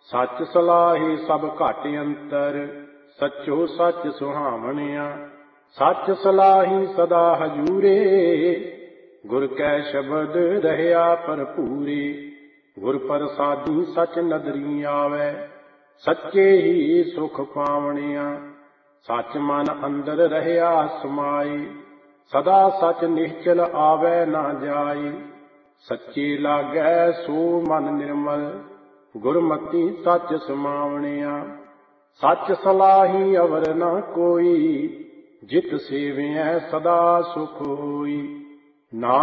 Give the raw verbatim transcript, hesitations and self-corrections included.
सच सलाही सब घट अंतर, सचो सच सुहावणिया। सच सलाही सदा हजूरे, गुर कै शब्द रहया भरपूरे। गुर प्रसादी सच नदरी आवे, सच्चे ही सुख पावणिया। सच मन अंदर रहया समाए, सदा सच निश्चल आवे ना जाए। सच्चे लागै सो मन निर्मल, गुरमति सच समावणिया। सच सलाही अवर न कोई, जित सेवियै सदा सुख होई।